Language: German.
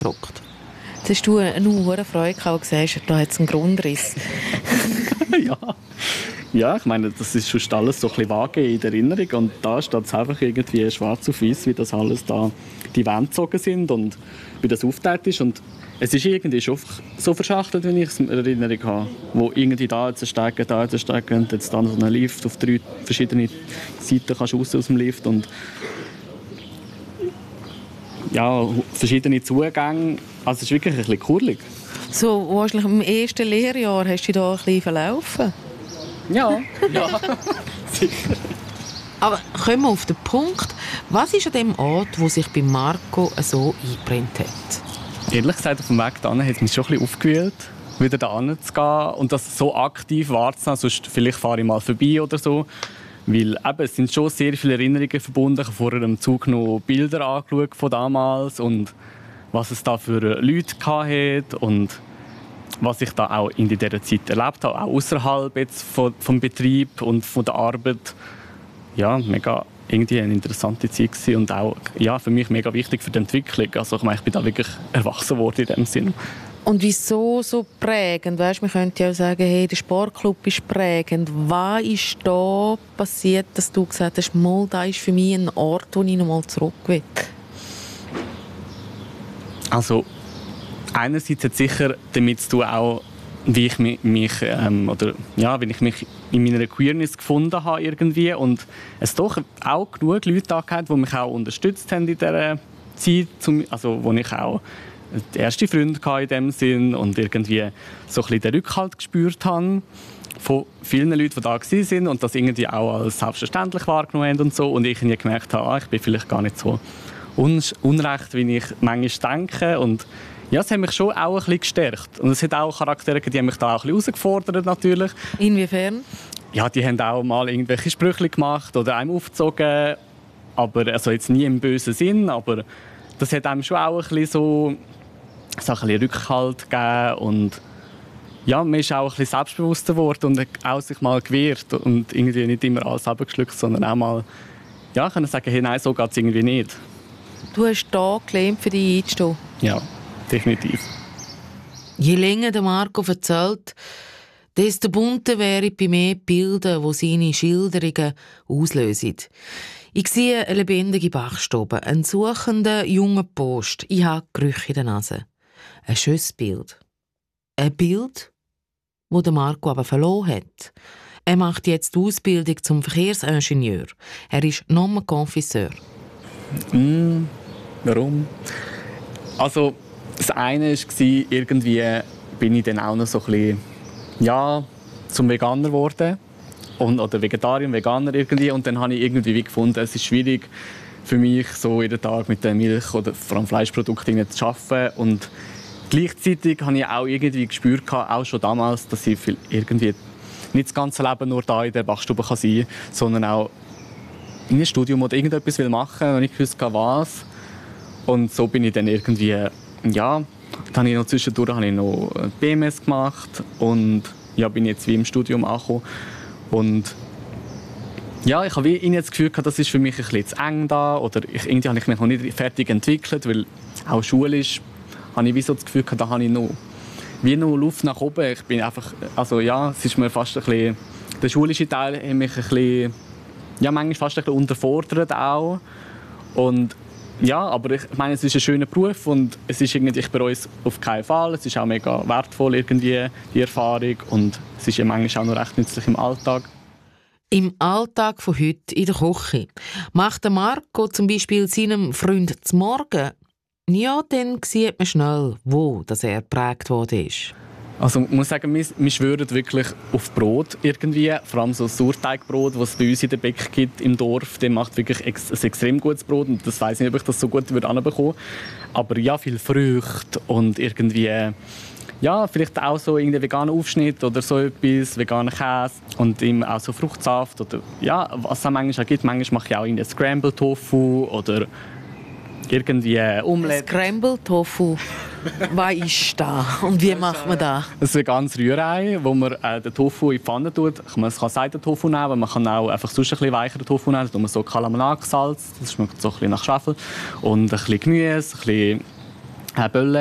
gedruckt. Jetzt hast du eine hohe Freude gehabt, gesagt, da hat es einen Grundriss. Ja. Ja, ich meine, das ist schon alles so ein bisschen vage in der Erinnerung und da steht es einfach irgendwie schwarz auf weiß, wie das alles da die Wände gezogen sind und wie das aufgeteilt ist und es ist irgendwie schon so verschachtelt, wenn ich es in Erinnerung habe, wo irgendwie da jetzt steigen und jetzt dann so einen Lift auf 3 verschiedene Seiten kannst du raus aus dem Lift und ja, verschiedene Zugänge, also es ist wirklich ein bisschen kurlig. So, wahrscheinlich im ersten Lehrjahr hast du dich da ein bisschen verlaufen. Ja, sicher. Aber kommen wir auf den Punkt. Was ist an dem Ort, wo sich bei Marco so eingebrannt hat? Ehrlich gesagt, auf dem Weg dahin hat es mich schon ein bisschen aufgewühlt, wieder da zu gehen und das so aktiv wahrzunehmen. Sonst vielleicht fahre ich mal vorbei oder so. Weil eben, es sind schon sehr viele Erinnerungen verbunden. Ich habe vorher im Zug noch Bilder angeschaut von damals und was es da für Leute hatte und was ich da auch in dieser Zeit erlebt habe, auch außerhalb jetzt vom Betrieb und von der Arbeit. Ja, mega irgendwie eine interessante Zeit gewesen und auch ja, für mich mega wichtig für die Entwicklung. Also ich meine, ich bin da wirklich erwachsen worden in dem Sinne. Und wieso so prägend? Weißt, man könnte ja auch sagen, hey, der Sportclub ist prägend. Was ist da passiert, dass du gesagt hast, mal, da ist für mich ein Ort, wo ich noch mal zurück will? Also einerseits hat es sicher damit zu tun, auch, wie ich mich wie ich mich in meiner Queerness gefunden habe irgendwie und es doch auch genug Leute da gehabt, die mich auch unterstützt haben in dieser Zeit, also wo ich auch die erste Freunde hatte in dem Sinn und irgendwie so ein bisschen den Rückhalt gespürt habe von vielen Leuten, die da waren und das irgendwie auch als selbstverständlich wahrgenommen haben und so und ich irgendwie gemerkt habe, ich bin vielleicht gar nicht so unrecht, wie ich manchmal denke und ja, es hat mich schon auch ein bisschen gestärkt. Und es hat auch Charaktere, die haben mich da auch ein bisschen herausgefordert, natürlich. Inwiefern? Ja, die haben auch mal irgendwelche Sprüche gemacht oder einem aufgezogen. Aber, also jetzt nie im bösen Sinn, aber das hat einem schon auch ein bisschen so ein bisschen Rückhalt gegeben. Und ja, man ist auch ein bisschen selbstbewusster geworden und hat auch sich mal gewehrt. Und irgendwie nicht immer alles abgeschluckt, sondern auch mal ja, können sagen, hey, nein, so geht es irgendwie nicht. Du hast da gelernt, für dich einzustehen? Ja. Definitiv. Je länger der Marco erzählt, desto bunter wäre bei mir die Bilder, die seine Schilderungen auslösen. Ich sehe eine lebendige Bachstube, einen suchenden jungen Post. Ich habe Gerüche in der Nase. Ein schönes Bild. Ein Bild, das der Marco aber verloren hat. Er macht jetzt die Ausbildung zum Verkehrsingenieur. Er ist Nomme Confiseur. Warum? Also, das eine war, irgendwie bin ich dann auch noch so ein bisschen, ja, zum Veganer geworden. Oder Vegetarier, Veganer irgendwie. Und dann habe ich irgendwie gefunden, es ist schwierig für mich, so jeden Tag mit der Milch oder vor allem Fleischprodukten zu arbeiten. Und gleichzeitig habe ich auch irgendwie gespürt, auch schon damals, dass ich irgendwie nicht das ganze Leben nur da in der Backstube sein kann, sondern auch in einem Studium oder irgendetwas machen will, und ich wusste was. Und so bin ich dann irgendwie, ja, dann habe ich noch zwischendurch noch BMS gemacht und ja, bin jetzt wie im Studium angekommen. Und ja, ich habe wie das Gefühl gehabt, das ist für mich ein bisschen zu eng da, oder irgendwie habe ich mich noch nicht fertig entwickelt, weil auch schulisch habe ich wie so das Gefühl gehabt, da habe ich noch Luft nach oben. Ich bin einfach, also ja, es ist mir fast ein bisschen, der schulische Teil hat mich ein bisschen, ja, manchmal fast ein bisschen unterfordert auch. Und ja, aber ich meine, es ist ein schöner Beruf und es ist irgendwie, ich bereue es auf keinen Fall. Es ist auch mega wertvoll, irgendwie, die Erfahrung, und es ist ja manchmal auch noch recht nützlich im Alltag. Im Alltag von heute in der Küche macht der Marco zum Beispiel seinem Freund zum Morgen. Ja, dann sieht man schnell, wo das er geprägt worden ist. Also ich muss sagen, wir schwören wirklich auf Brot irgendwie. Vor allem so Sauerteigbrot, das es bei uns in der Bäck gibt im Dorf. Der macht wirklich ein extrem gutes Brot. Und das weiss ich nicht, ob ich das so gut hinbekommen würde. Aber ja, viel Früchte und irgendwie, ja, vielleicht auch so irgendwie veganer Aufschnitt oder so etwas, veganer Käse und eben auch so Fruchtsaft oder ja, was es manchmal auch gibt. Manchmal mache ich auch einen Scrambled Tofu oder irgendwie Omelette. Scrambled Tofu. Was ist das und wie macht man das? Ein veganes Rührei, wo man den Tofu in die Pfanne tut. Man kann Seitentofu nehmen, aber man kann auch einfach sonst ein bisschen weicheren Tofu nehmen. Da tut man so Kalamanag-Salz, das schmeckt so ein bisschen nach Schwefel. Und ein bisschen Gemüse, ein bisschen Bölle